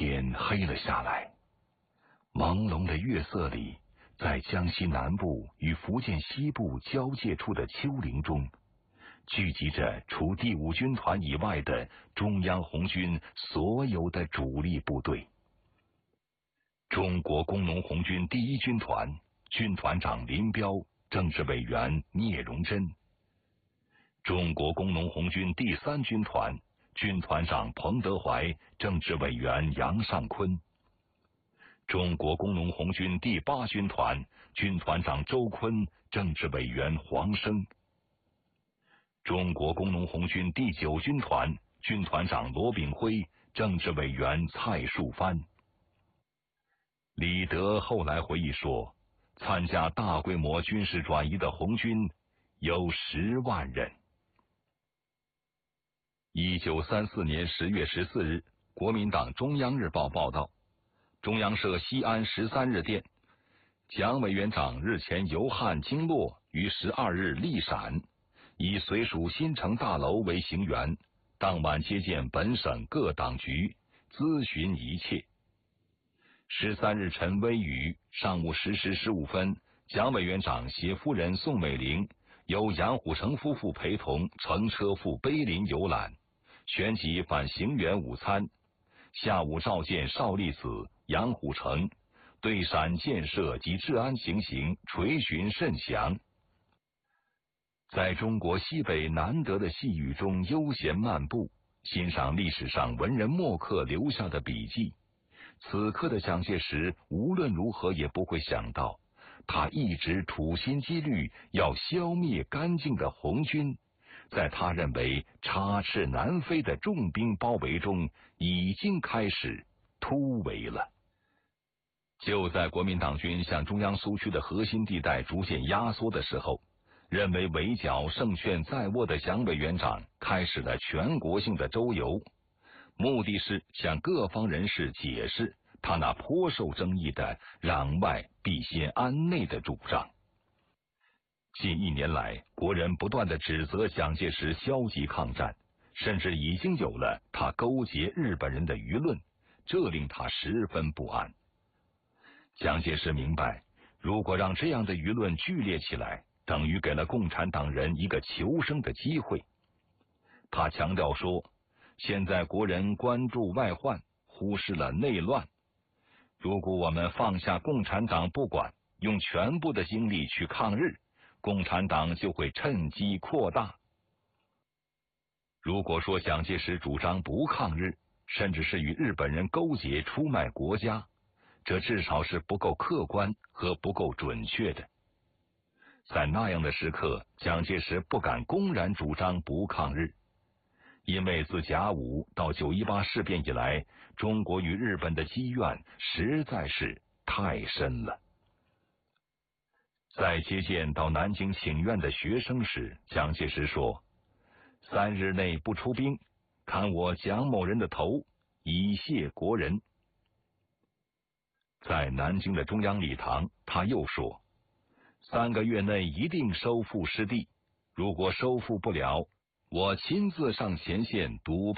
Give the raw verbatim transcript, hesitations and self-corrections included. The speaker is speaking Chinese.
天黑了下来，朦胧的月色里，在江西南部与福建西部交界处的丘陵中，聚集着除第五军团以外的中央红军所有的主力部队。中国工农红军第一军团军团长林彪，政治委员聂荣臻；中国工农红军第三军团军团长彭德怀，政治委员杨尚昆；中国工农红军第八军团军团长周坤，政治委员黄生；中国工农红军第九军团军团长罗炳辉，政治委员蔡树藩。李德后来回忆说，参加大规模军事转移的红军有十万人。一九三四年十月十四日，国民党中央日报报道，中央社西安十三日电，蒋委员长日前游汉经洛，于十二日历陕，以随属新城大楼为行辕，当晚接见本省各党局，咨询一切。十三日晨微雨，上午十时十五分，蒋委员长携夫人宋美龄，由杨虎城夫妇陪同乘车赴碑林游览，旋即返行辕午餐。下午召见邵力子、杨虎城，对陕建设及治安情形垂询甚详。在中国西北难得的细雨中悠闲漫步，欣赏历史上文人墨客留下的笔记。此刻的蒋介石无论如何也不会想到，他一直处心积虑要消灭干净的红军，在他认为插翅难飞的重兵包围中，已经开始突围了。就在国民党军向中央苏区的核心地带逐渐压缩的时候，认为围剿胜券在握的蒋委员长开始了全国性的周游，目的是向各方人士解释他那颇受争议的攘外必先安内的主张。近一年来，国人不断地指责蒋介石消极抗战，甚至已经有了他勾结日本人的舆论，这令他十分不安。蒋介石明白，如果让这样的舆论剧烈起来，等于给了共产党人一个求生的机会。他强调说，现在国人关注外患，忽视了内乱。如果我们放下共产党不管，用全部的精力去抗日，共产党就会趁机扩大。如果说蒋介石主张不抗日，甚至是与日本人勾结出卖国家，这至少是不够客观和不够准确的。在那样的时刻，蒋介石不敢公然主张不抗日，因为自甲午到九一八事变以来，中国与日本的积怨实在是太深了。在接见到南京请愿的学生时，蒋介石说，三日内不出兵，砍我蒋某人的头，以谢国人。在南京的中央礼堂，他又说，三个月内一定收复失地，如果收复不了，我亲自上前线督